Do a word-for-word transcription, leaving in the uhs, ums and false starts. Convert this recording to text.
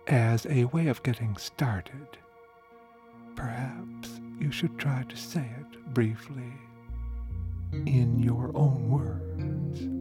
As a way of getting started, perhaps you should try to say it briefly in your own words.